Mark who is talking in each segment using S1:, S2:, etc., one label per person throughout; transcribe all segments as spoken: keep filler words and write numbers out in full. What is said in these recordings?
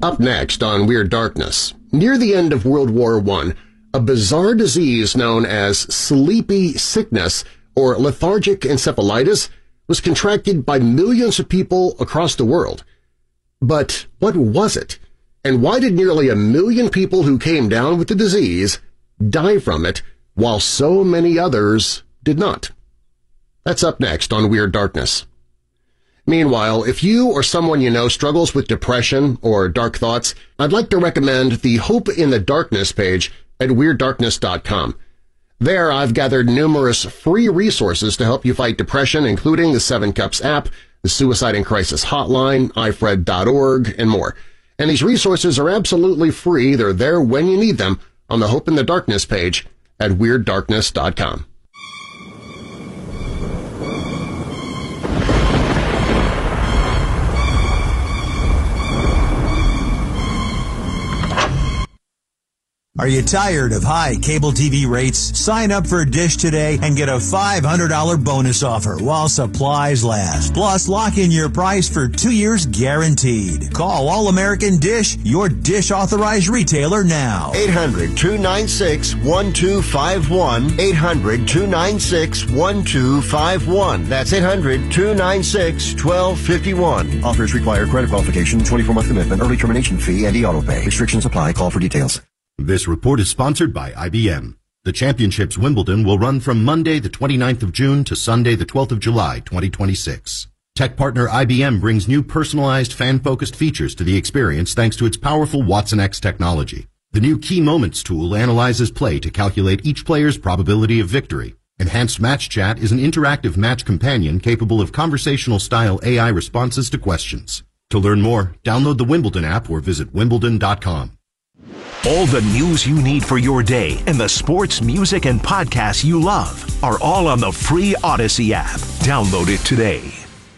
S1: Up next on Weird Darkness, near the end of World War One, a bizarre disease known as sleepy sickness or lethargic encephalitis was contracted by millions of people across the world. But what was it? And why did nearly a million people who came down with the disease die from it, while so many others did not? That's up next on Weird Darkness. Meanwhile, if you or someone you know struggles with depression or dark thoughts, I'd like to recommend the Hope in the Darkness page at Weird Darkness dot com. There, I've gathered numerous free resources to help you fight depression, including the Seven Cups app, the Suicide and Crisis Hotline, i fred dot org, and more. And these resources are absolutely free. They're there when you need them on the Hope in the Darkness page at Weird Darkness dot com.
S2: Are you tired of high cable T V rates? Sign up for Dish today and get a five hundred dollars bonus offer while supplies last. Plus, lock in your price for two years guaranteed. Call All-American Dish, your Dish authorized retailer now.
S3: eight hundred, two nine six, one two five one. eight hundred, two nine six, one two five one. That's eight hundred, two nine six, one two five one.
S4: Offers require credit qualification, twenty-four month commitment, early termination fee, and e-auto pay. Restrictions apply. Call for details.
S5: This report is sponsored by I B M. The Championships Wimbledon will run from Monday the twenty-ninth of June to Sunday the twelfth of July, twenty twenty-six. Tech partner I B M brings new personalized fan-focused features to the experience thanks to its powerful Watson X technology. The new Key Moments tool analyzes play to calculate each player's probability of victory. Enhanced Match Chat is an interactive match companion capable of conversational-style A I responses to questions. To learn more, download the Wimbledon app or visit wimbledon dot com.
S6: All the news you need for your day and the sports, music, and podcasts you love are all on the free Odyssey app. Download it today.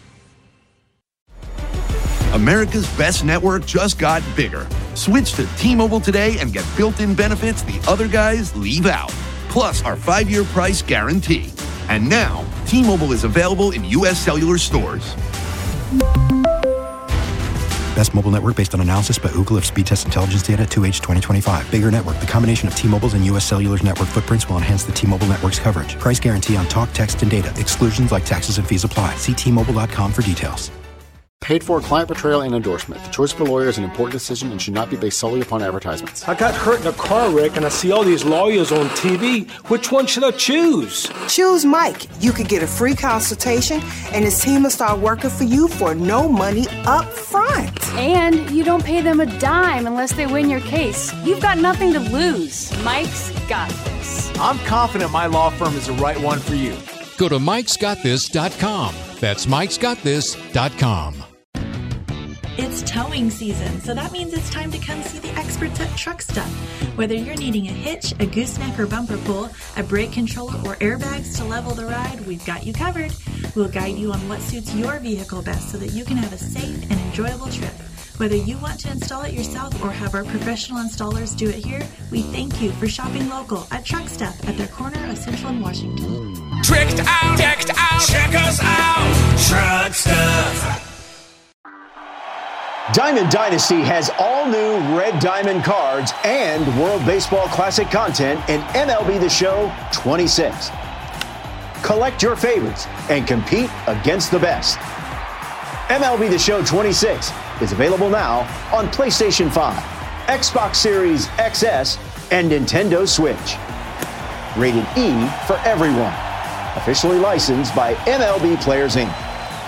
S7: America's best network just got bigger. Switch to T-Mobile today and get built-in benefits the other guys leave out. Plus our five-year price guarantee. And now, T-Mobile is available in U S cellular stores.
S8: Best mobile network based on analysis by Ookla of speed test intelligence data two H twenty twenty-five. Bigger network. The combination of T-Mobile's and U S Cellular's network footprints will enhance the T-Mobile network's coverage. Price guarantee on talk, text, and data. Exclusions like taxes and fees apply. See T Mobile dot com for details.
S9: Paid for client portrayal and endorsement. The choice of a lawyer is an important decision and should not be based solely upon advertisements.
S10: I got hurt in a car wreck and I see all these lawyers on T V. Which one should I choose?
S11: Choose Mike. You could get a free consultation and his team will start working for you for no money up front.
S12: And you don't pay them a dime unless they win your case. You've got nothing to lose. Mike's got this.
S13: I'm confident my law firm is the right one for you.
S14: Go to mikes got this dot com. That's mikes got this dot com.
S15: It's towing season, so that means it's time to come see the experts at Truck Stuff. Whether you're needing a hitch, a gooseneck or bumper pull, a brake controller, or airbags to level the ride, we've got you covered. We'll guide you on what suits your vehicle best so that you can have a safe and enjoyable trip. Whether you want to install it yourself or have our professional installers do it here, we thank you for shopping local at Truck Stuff at their corner of Central and Washington.
S16: Tricked out, decked out, check us out, Truck Stuff.
S17: Diamond Dynasty has all new Red Diamond cards and World Baseball Classic content in M L B The Show twenty-six. Collect your favorites and compete against the best. M L B The Show twenty-six is available now on PlayStation five, Xbox Series X S, and Nintendo Switch. Rated E for everyone. Officially licensed by M L B Players Incorporated.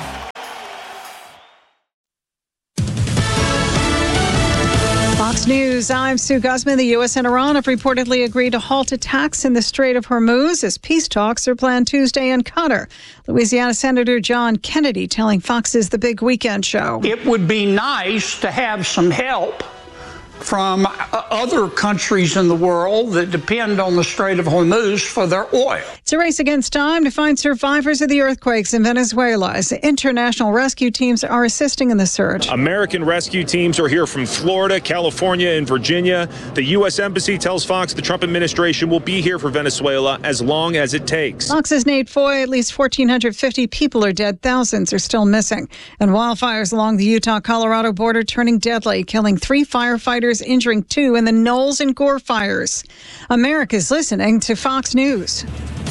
S18: Fox News, I'm Sue Guzman. The U S and Iran have reportedly agreed to halt attacks in the Strait of Hormuz as peace talks are planned Tuesday in Qatar. Louisiana Senator John Kennedy telling Fox's The Big Weekend Show.
S19: It would be nice to have some help from other countries in the world that depend on the Strait of Hormuz for their oil.
S18: It's a race against time to find survivors of the earthquakes in Venezuela as international rescue teams are assisting in the search.
S20: American rescue teams are here from Florida, California, and Virginia. The U S Embassy tells Fox the Trump administration will be here for Venezuela as long as it takes.
S18: Fox's Nate Foy, at least one thousand four hundred fifty people are dead, thousands are still missing. And wildfires along the Utah-Colorado border turning deadly, killing three firefighters, injuring two in the Knowles and Gore fires. America's listening to Fox News.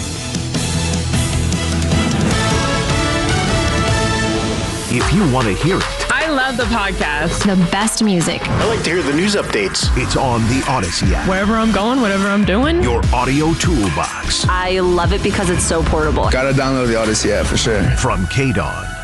S6: If you want to hear it,
S21: I love the podcast.
S22: The best music.
S23: I like to hear the news updates.
S6: It's on the Odyssey app.
S21: Wherever I'm going, whatever I'm doing.
S6: Your audio toolbox.
S22: I love it because it's so portable.
S24: Gotta download the Odyssey app for sure.
S6: From K D O N.